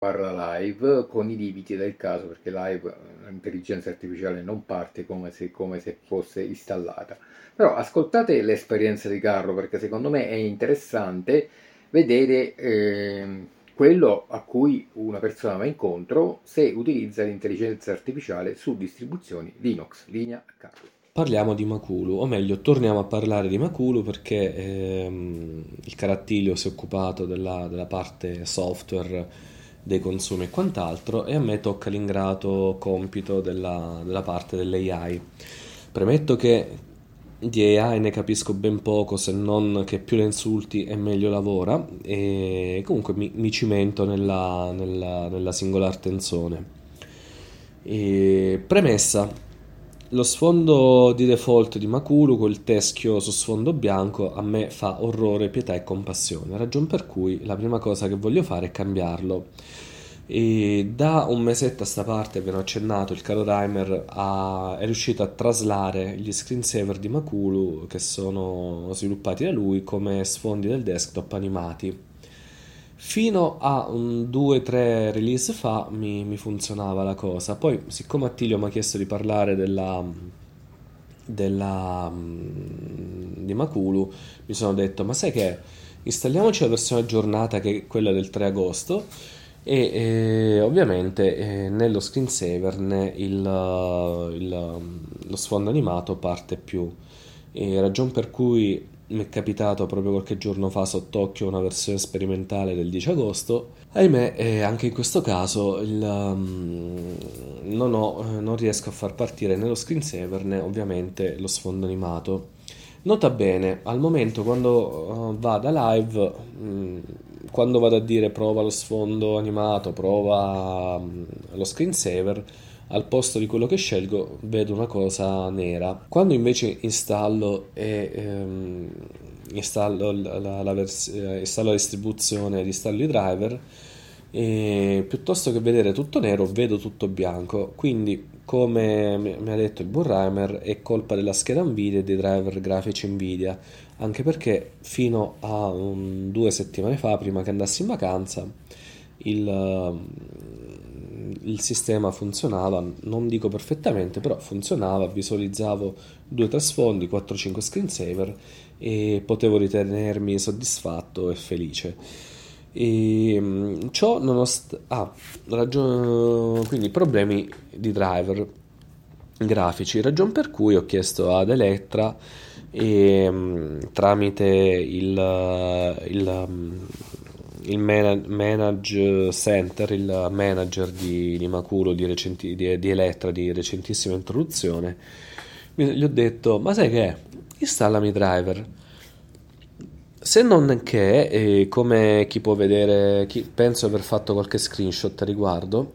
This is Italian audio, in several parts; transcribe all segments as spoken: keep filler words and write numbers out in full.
Parla live con i limiti del caso, perché live eh, l'intelligenza artificiale non parte come se, come se fosse installata. Però ascoltate l'esperienza di Carlo, perché secondo me è interessante vedere ehm, quello a cui una persona va incontro se utilizza l'intelligenza artificiale su distribuzioni Linux. Linea a Carlo. Parliamo di Makulu, o meglio, torniamo a parlare di Makulu perché ehm, il Carattilio si è occupato della, della parte software, dei consumi e quant'altro, e a me tocca l'ingrato compito della, della parte dell'A I. Premetto che di A I ne capisco ben poco, se non che più le insulti e meglio lavora, e comunque mi, mi cimento nella, nella, nella singolare tenzone. E premessa: lo sfondo di default di Makulu, quel teschio su sfondo bianco, a me fa orrore, pietà e compassione, ragion per cui la prima cosa che voglio fare è cambiarlo. E da un mesetto a sta parte, ve l'ho accennato, il caro Reimer ha- è riuscito a traslare gli screensaver di Makulu che sono sviluppati da lui come sfondi del desktop animati. Fino a un due tre release fa mi, mi funzionava la cosa. Poi, siccome Attilio mi ha chiesto di parlare della, della, mm, di Makulu, mi sono detto, ma sai che installiamoci la versione aggiornata, che è quella del tre agosto, e eh, ovviamente eh, nello screensaver né il, il- lo sfondo animato parte più. E ragion per cui mi è capitato proprio qualche giorno fa sott'occhio una versione sperimentale del dieci agosto. Ahimè, eh, anche in questo caso il, um, non, ho- eh, non riesco a far partire né lo screensaver né ovviamente lo sfondo animato. Nota bene, al momento quando uh, va da live, mm, quando vado a dire prova lo sfondo animato, prova mm, lo screensaver, al posto di quello che scelgo vedo una cosa nera. Quando invece installo e ehm, installo la, la- la vers- eh, installo la distribuzione ed installo i driver, e piuttosto che vedere tutto nero vedo tutto bianco. Quindi, come mi mi ha detto il Burrimer, è colpa della scheda Nvidia e dei driver grafici Nvidia, anche perché fino a un- due settimane fa, prima che andassi in vacanza, il, il sistema funzionava, non dico perfettamente, però funzionava, visualizzavo due tre sfondi, quattro cinque screensaver e potevo ritenermi soddisfatto e felice. E mm, ciò nonostante... Ah, ragion- quindi problemi di driver grafici, ragion per cui ho chiesto ad Electra e, mm, tramite il, il, mm, il mana- Manage Center, il manager di, di Makuro, di, recenti- di, di Electra, di recentissima introduzione, mi- gli ho detto, ma sai che è? Installami i driver. Se non che, eh, come chi può vedere, chi- penso di aver fatto qualche screenshot a riguardo,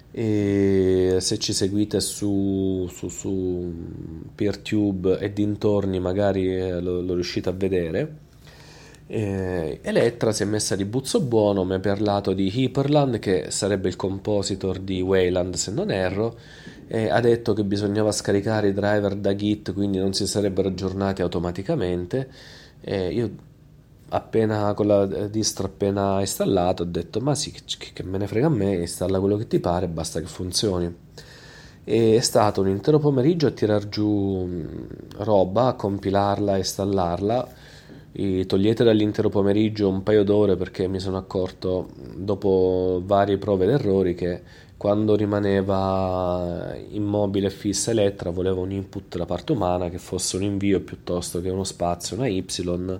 e se ci seguite su, su, su PeerTube e dintorni magari eh, lo, lo riuscite a vedere. Eh, Elettra si è messa di buzzo buono, mi ha parlato di Hyperland, che sarebbe il compositor di Wayland se non erro, e ha detto che bisognava scaricare i driver da Git, quindi non si sarebbero aggiornati automaticamente. E io appena con la eh, distro appena installato ho detto, ma sì, che, che me ne frega a me, installa quello che ti pare, basta che funzioni. E è stato un intero pomeriggio a tirar giù mh, roba, a compilarla, a installarla. E togliete dall'intero pomeriggio un paio d'ore, perché mi sono accorto, dopo varie prove ed errori, che quando rimaneva immobile e fissa Elettra voleva un input da parte umana che fosse un invio piuttosto che uno spazio, una Y,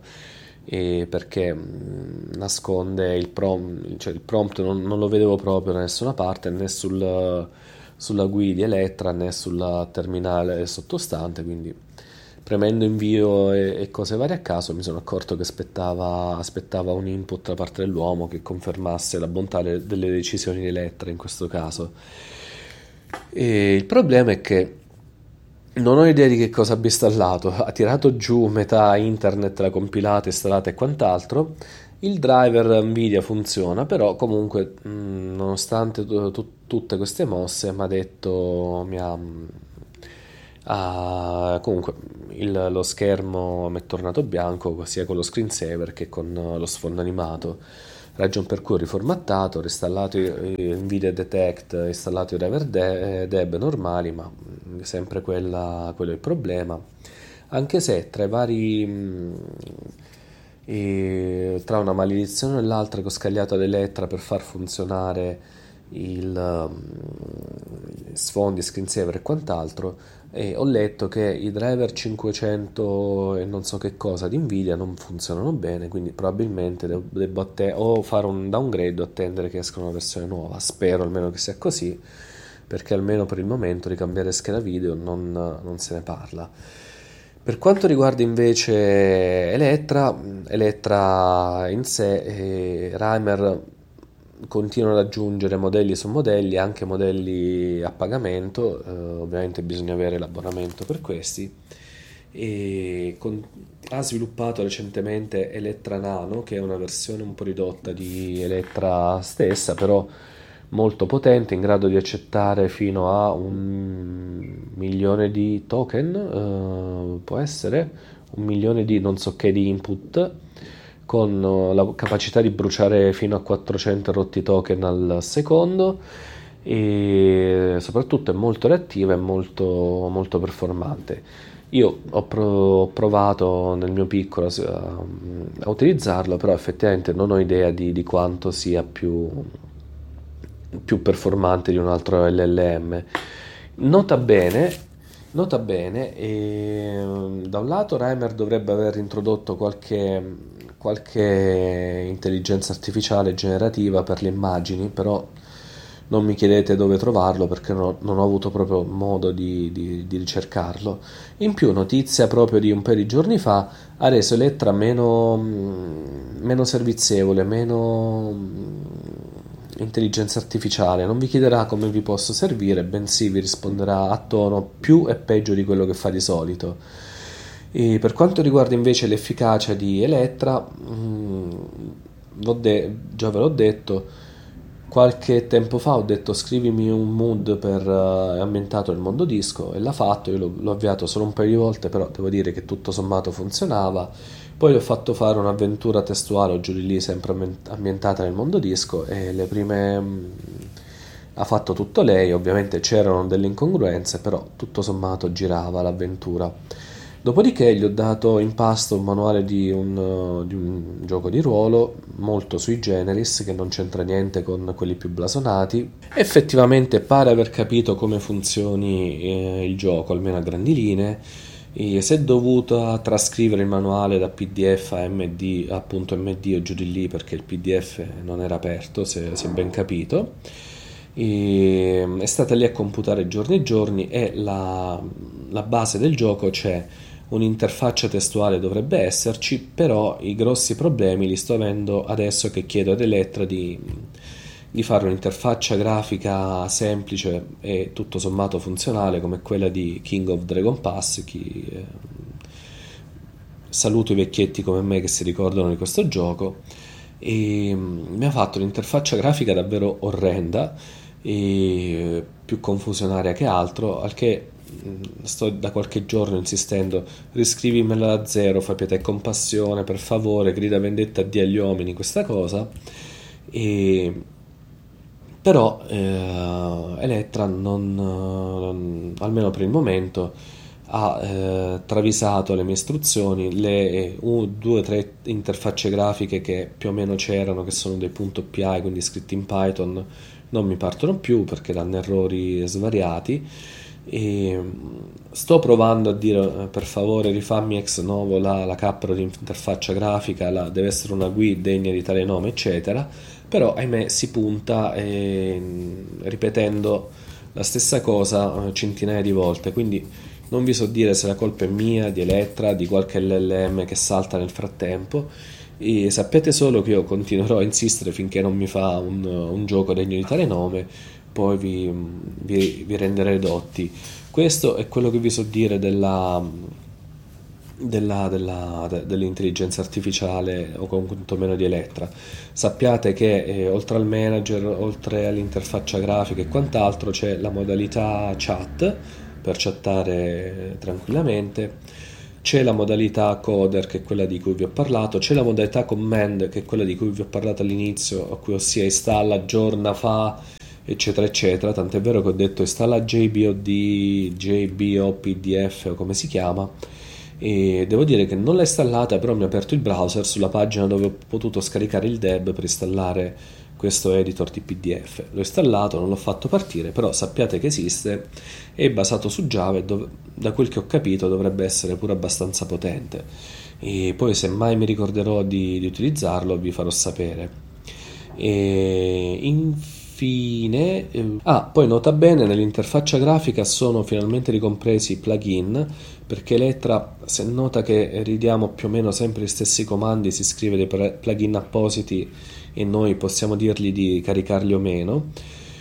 e perché mh, nasconde il prompt, cioè il prompt non, non lo vedevo proprio da nessuna parte, né sul, sulla G U I di Elettra né sulla terminale sottostante, quindi premendo invio e, e cose varie a caso mi sono accorto che aspettava, aspettava un input da parte dell'uomo che confermasse la bontà de- delle decisioni di Elettra in questo caso. E il problema è che non ho idea di che cosa abbia installato. Ha tirato giù metà internet, l'ha compilata, installata e quant'altro. Il driver Nvidia funziona, però comunque, mh, nonostante tu- tu- tutte queste mosse, mi ha detto, mi ha, ha- comunque il- lo schermo mi è tornato bianco sia con lo screensaver che con lo sfondo animato. ragion per cui ho riformattato, ho installato i- Nvidia Detect, ho installato i driver de- deb normali, ma mh, sempre quella, quello è il problema. Anche se tra i vari, mh, e tra una maledizione e l'altra che ho scagliato ad Elettra per far funzionare il um, sfondi, screensaver e quant'altro, e ho letto che i driver cinquecento e non so che cosa di Nvidia non funzionano bene, quindi probabilmente devo, devo atte- o fare un downgrade o attendere che esca una versione nuova. Spero almeno che sia così, perché almeno per il momento di cambiare scheda video non, non se ne parla. Per quanto riguarda invece Elettra, Elettra in sé, eh, Reimer continua ad aggiungere modelli su modelli, anche modelli a pagamento, eh, ovviamente bisogna avere l'abbonamento per questi, e con- ha sviluppato recentemente Elettra Nano, che è una versione un po' ridotta di Elettra stessa, però molto potente, in grado di accettare fino a un milione di token, eh, può essere un milione di non so che di input, con eh, la capacità di bruciare fino a quattrocento rotti token al secondo, e soprattutto è molto reattiva e molto, molto performante. Io ho, pro- ho provato nel mio piccolo a, a utilizzarlo, però effettivamente non ho idea di, di quanto sia più, più performante di un altro L L M. Nota bene, nota bene, e, da un lato Reimer dovrebbe aver introdotto qualche, qualche intelligenza artificiale generativa per le immagini, però non mi chiedete dove trovarlo perché no- non ho avuto proprio modo di, di- di ricercarlo. In più, notizia proprio di un paio di giorni fa, ha reso Elettra meno, mm, meno servizievole, meno mm, intelligenza artificiale. Non vi chiederà come vi posso servire, bensì vi risponderà a tono più e peggio di quello che fa di solito. E per quanto riguarda invece l'efficacia di Elettra, mm, l'ho de- già ve l'ho detto, qualche tempo fa ho detto scrivimi un mood per eh, ambientato nel mondo disco, e l'ha fatto. Io l'ho, l'ho avviato solo un paio di volte, però devo dire che tutto sommato funzionava. Poi gli ho fatto fare un'avventura testuale o giù di lì, sempre ambientata nel mondo disco, e le prime mh, ha fatto tutto lei. Ovviamente c'erano delle incongruenze, però tutto sommato girava l'avventura. Dopodiché gli ho dato in pasto un manuale di un, di un gioco di ruolo molto sui generis, che non c'entra niente con quelli più blasonati. Effettivamente pare aver capito come funzioni eh, il gioco, almeno a grandi linee. E si è dovuto trascrivere il manuale da P D F a M D, appunto M D o giù di lì, perché il P D F non era aperto, se, se ben capito. E è stata lì a computare giorni e giorni, e la, la base del gioco c'è. Un'interfaccia testuale dovrebbe esserci, però i grossi problemi li sto avendo adesso che chiedo ad Elettra di, di fare un'interfaccia grafica semplice e tutto sommato funzionale come quella di King of Dragon Pass. Chi, eh, saluto i vecchietti come me che si ricordano di questo gioco. E mm, mi ha fatto un'interfaccia grafica davvero orrenda, e più confusionaria che altro, al che mm, sto da qualche giorno insistendo: riscrivimela da zero, fai pietà e compassione, per favore, grida vendetta a Dio agli uomini questa cosa. E però eh, Elettra non, non- almeno per il momento, ha eh, travisato le mie istruzioni. Le due o tre interfacce grafiche che più o meno c'erano, che sono dei .py, quindi scritti in Python, non mi partono più perché danno errori svariati. E sto provando a dire eh, per favore rifammi ex novo la, la capra di interfaccia grafica, la, deve essere una G U I degna di tale nome, eccetera. Però ahimè si punta eh, ripetendo la stessa cosa eh, centinaia di volte, quindi non vi so dire se la colpa è mia, di Elettra, di qualche L L M che salta nel frattempo. E sappiate solo che io continuerò a insistere finché non mi fa un, un gioco degno di tale nome, poi vi, vi, vi renderei dotti. Questo è quello che vi so dire della, della, della, de- dell'intelligenza artificiale, o quantomeno di Elettra. Sappiate che eh, oltre al manager, oltre all'interfaccia grafica e quant'altro, c'è la modalità chat per chattare tranquillamente. c'è la modalità coder che è quella di cui vi ho parlato, c'è la modalità command che è quella di cui vi ho parlato all'inizio, a cui ossia installa, aggiorna, fa, eccetera eccetera, tant'è vero che ho detto installa J B O D, J B O P D F o come si chiama, e devo dire che non l'ho installata, però mi ha aperto il browser sulla pagina dove ho potuto scaricare il deb per installare questo editor di P D F. L'ho installato, non l'ho fatto partire, però sappiate che esiste, è basato su Java e dov- da quel che ho capito dovrebbe essere pure abbastanza potente. E poi se mai mi ricorderò di, di utilizzarlo vi farò sapere. E infine, eh, ah, poi nota bene, nell'interfaccia grafica sono finalmente ricompresi i plugin, perché Elettra, se nota che ridiamo più o meno sempre gli stessi comandi, si scrive dei pre- plugin appositi e noi possiamo dirgli di caricarli o meno.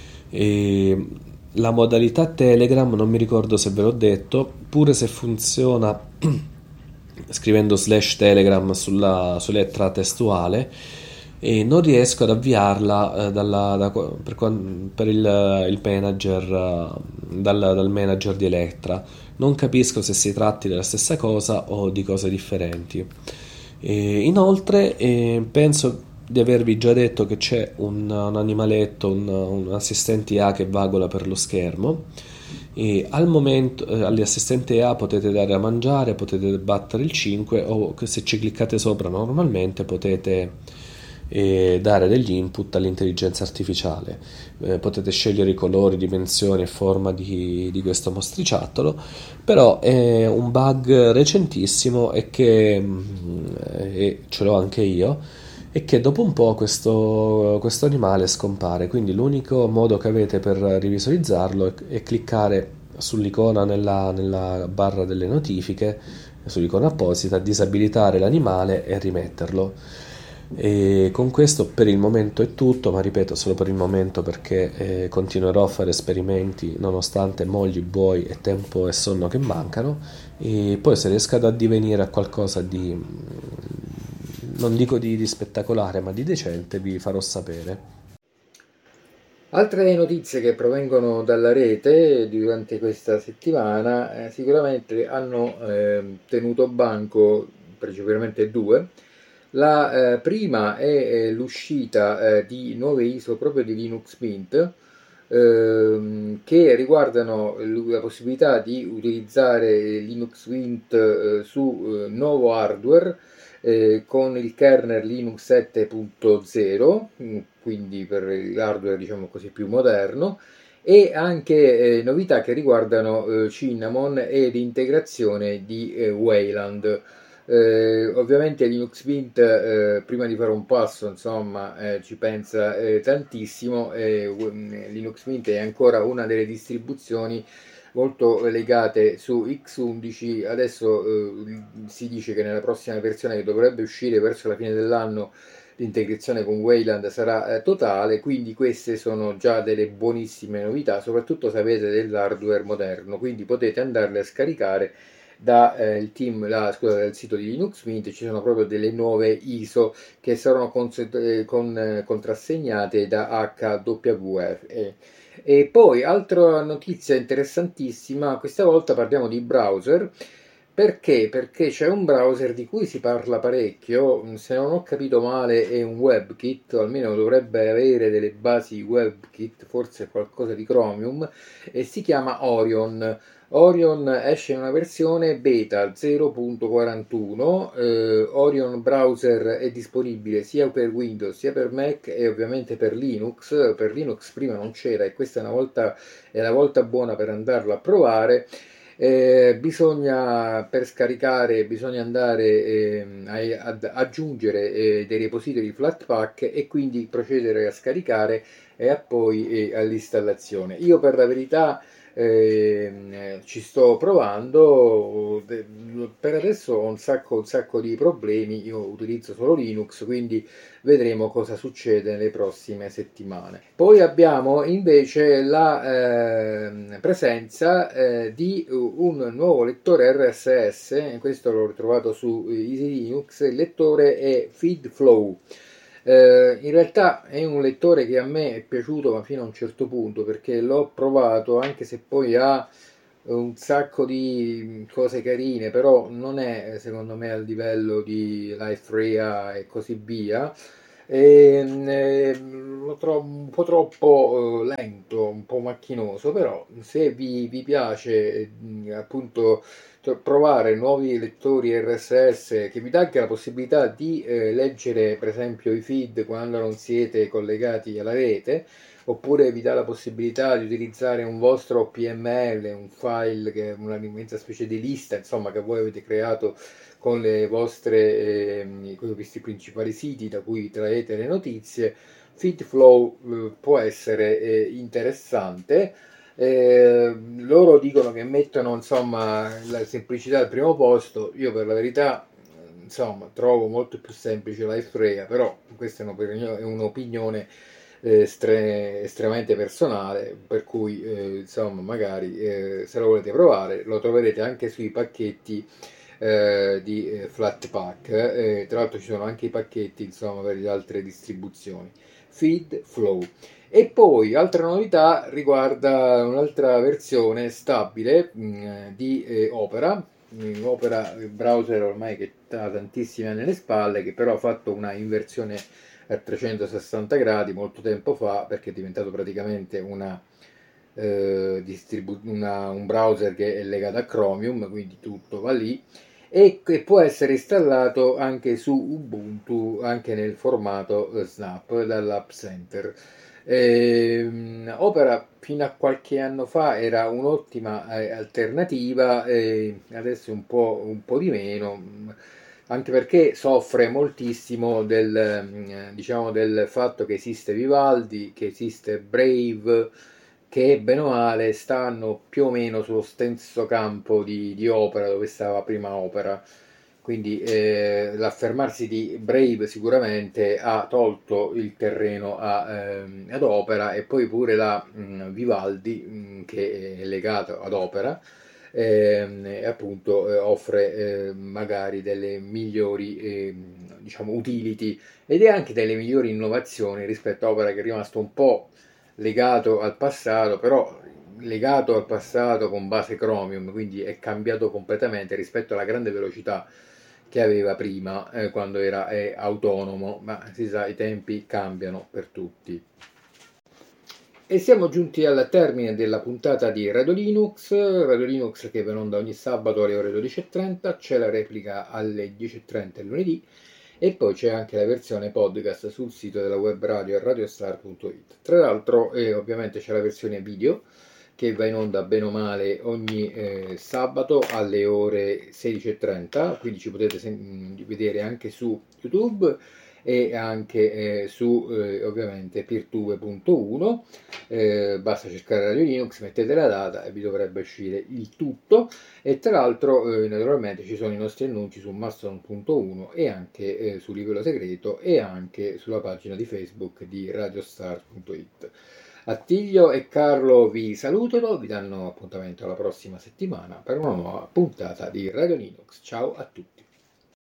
E la modalità Telegram, non mi ricordo se ve l'ho detto, pure se funziona scrivendo slash Telegram sulla, sull'Elettra testuale, e non riesco ad avviarla eh, dalla- da- per, quan- per il, il manager eh, dal, dal manager di Elettra. Non capisco se si tratti della stessa cosa o di cose differenti. E inoltre eh, penso di avervi già detto che c'è un, un animaletto, un, un assistente I A che vagola per lo schermo, e al momento eh, all'assistente I A potete dare a mangiare, potete battere il cinque, o che se ci cliccate sopra normalmente potete eh, dare degli input all'intelligenza artificiale. Eh, potete scegliere i colori, dimensioni e forma di, di questo mostriciattolo, però è un bug recentissimo e che mm, e ce l'ho anche io, e che dopo un po' questo, questo animale scompare. Quindi l'unico modo che avete per rivisualizzarlo è, è cliccare sull'icona nella, nella barra delle notifiche, sull'icona apposita, disabilitare l'animale e rimetterlo. E con questo per il momento è tutto, ma ripeto solo per il momento, perché eh, continuerò a fare esperimenti nonostante mogli, buoi e tempo e sonno che mancano, e poi se riesco ad addivenire a qualcosa di, non dico di, di spettacolare, ma di decente, vi farò sapere. Altre notizie che provengono dalla rete durante questa settimana eh, sicuramente hanno eh, tenuto banco principalmente due. La eh, prima è eh, l'uscita eh, di nuove I S O proprio di Linux Mint, ehm, che riguardano la possibilità di utilizzare Linux Mint eh, su eh, nuovo hardware eh, con il kernel Linux sette punto zero, mm, quindi per l'hardware diciamo così più moderno, e anche eh, novità che riguardano eh, Cinnamon e l'integrazione di eh, Wayland. Eh, ovviamente Linux Mint eh, prima di fare un passo insomma eh, ci pensa eh, tantissimo, e Linux Mint è ancora una delle distribuzioni molto legate su X undici. Adesso eh, si dice che nella prossima versione, che dovrebbe uscire verso la fine dell'anno, l'integrazione con Wayland sarà eh, totale, quindi queste sono già delle buonissime novità, soprattutto se avete dell'hardware moderno, quindi potete andarle a scaricare da, eh, il team, la, scusa, dal sito di Linux Mint. Ci sono proprio delle nuove I S O che saranno con, eh, con, eh, contrassegnate da H W F. E, e poi, altra notizia interessantissima, questa volta parliamo di browser. Perché? Perché c'è un browser di cui si parla parecchio, se non ho capito male è un WebKit, o almeno dovrebbe avere delle basi WebKit, forse qualcosa di Chromium, e si chiama Orion. Orion esce in una versione beta zero punto quarantuno. eh, Orion Browser è disponibile sia per Windows sia per Mac e ovviamente per Linux. Per Linux prima non c'era, e questa è una volta, è la volta buona per andarlo a provare. Eh, bisogna, per scaricare, bisogna andare eh, a, ad aggiungere eh, dei repository Flatpak e quindi procedere a scaricare e a poi eh, all'installazione. Io per la verità eh, ci sto provando, per adesso ho un sacco, un sacco di problemi, io utilizzo solo Linux, quindi vedremo cosa succede nelle prossime settimane. Poi abbiamo invece la eh, presenza eh, di un nuovo lettore R S S, questo l'ho ritrovato su Easy Linux. Il lettore è FeedFlow. Eh, in realtà è un lettore che a me è piaciuto, ma fino a un certo punto, perché l'ho provato, anche se poi ha un sacco di cose carine, però non è secondo me al livello di Life Rea e così via. E, eh, lo trovo un po' troppo eh, lento, un po' macchinoso, però se vi, vi piace eh, appunto to- provare nuovi lettori R S S che vi dà anche la possibilità di eh, leggere per esempio i feed quando non siete collegati alla rete, oppure vi dà la possibilità di utilizzare un vostro P M L, un file che è una immensa specie di lista, insomma, che voi avete creato con le vostre, ehm, con questi principali siti da cui traete le notizie. Feedflow eh, può essere eh, interessante. Eh, loro dicono che mettono insomma la semplicità al primo posto. Io per la verità eh, insomma trovo molto più semplice LifeRea, però questa è un'opinione, è un'opinione eh, estre- estremamente personale, per cui eh, insomma magari eh, se lo volete provare lo troverete anche sui pacchetti eh, di eh, Flatpak. Eh, tra l'altro ci sono anche i pacchetti insomma per le altre distribuzioni. Feedflow. E poi altra novità riguarda un'altra versione stabile mh, di eh, Opera. Mh, Opera, il browser ormai che ha tantissimi anni alle spalle, che però ha fatto una inversione a trecentosessanta gradi molto tempo fa, perché è diventato praticamente una, eh, distribu- una- un browser che è legato a Chromium, quindi tutto va lì, e che può essere installato anche su Ubuntu, anche nel formato eh, Snap dall'App Center. Ehm, Opera fino a qualche anno fa era un'ottima eh, alternativa, e adesso un po', un po' di meno, anche perché soffre moltissimo del, mm, diciamo, del fatto che esiste Vivaldi, che esiste Brave, che bene o male stanno più o meno sullo stesso campo di, di Opera dove stava prima Opera. Quindi eh, l'affermarsi di Brave sicuramente ha tolto il terreno a, ehm, ad Opera, e poi pure la mh, Vivaldi mh, che è legato ad Opera, ehm, e appunto eh, offre eh, magari delle migliori ehm, diciamo utility ed è anche delle migliori innovazioni rispetto a Opera, che è rimasto un po' legato al passato, però legato al passato con base Chromium, quindi è cambiato completamente rispetto alla grande velocità che aveva prima eh, quando era eh, autonomo, ma si sa, i tempi cambiano per tutti. E siamo giunti al termine della puntata di Radio Linux, Radio Linux che va in onda ogni sabato alle ore dodici e trenta, c'è la replica alle dieci e trenta il lunedì, e poi c'è anche la versione podcast sul sito della web radio radiostar punto it. Tra l'altro eh, ovviamente c'è la versione video che va in onda bene o male ogni eh, sabato alle ore sedici e trenta, quindi ci potete sen- vedere anche su YouTube e anche eh, su eh, ovviamente peertube punto uno. Eh, basta cercare Radio Linux, mettete la data e vi dovrebbe uscire il tutto. E tra l'altro eh, naturalmente ci sono i nostri annunci su mastodon punto uno e anche eh, su Livello Segreto e anche sulla pagina di Facebook di radiostar punto it. Attilio e Carlo vi salutano, vi danno appuntamento alla prossima settimana per una nuova puntata di Radio Linux. Ciao a tutti.